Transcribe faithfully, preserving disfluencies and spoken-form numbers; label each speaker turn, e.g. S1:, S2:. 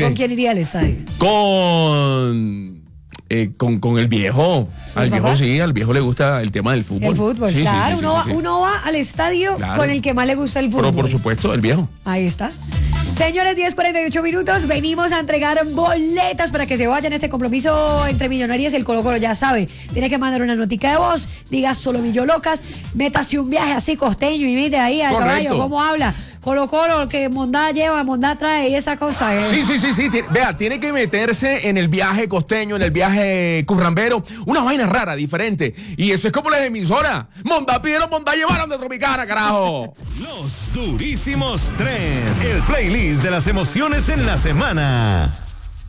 S1: okay.
S2: con quién iría al estadio?
S1: Con... Eh, con, con el viejo. Al viejo
S2: papá?
S1: sí, al viejo le gusta el tema del fútbol.
S2: El fútbol,
S1: sí,
S2: claro.
S1: Sí, sí,
S2: uno,
S1: sí,
S2: va,
S1: sí.
S2: uno va al estadio
S1: Claro.
S2: con el que más le gusta el fútbol.
S1: Pero por supuesto, el viejo.
S2: Ahí está. Señores, diez cuarenta y ocho minutos. Venimos a entregar boletas para que se vayan a este compromiso entre Millonarios y el Colo Colo. Ya sabe, tiene que mandar una notica de voz, diga solo Millo Locas, métase un viaje así costeño y mire ahí al
S1: Correcto.
S2: caballo cómo habla. Colo Colo, que Mondá lleva, Mondá trae y esa cosa. ¿eh?
S1: Sí, sí, sí, sí. Tiene- vea, tiene que meterse en el viaje costeño, en el viaje currambero. Una vaina rara, diferente. Y eso es como las emisoras. Mondá pidieron, Mondá llevaron de Tropicana, carajo.
S3: Los durísimos tres. El playlist de las emociones en la semana.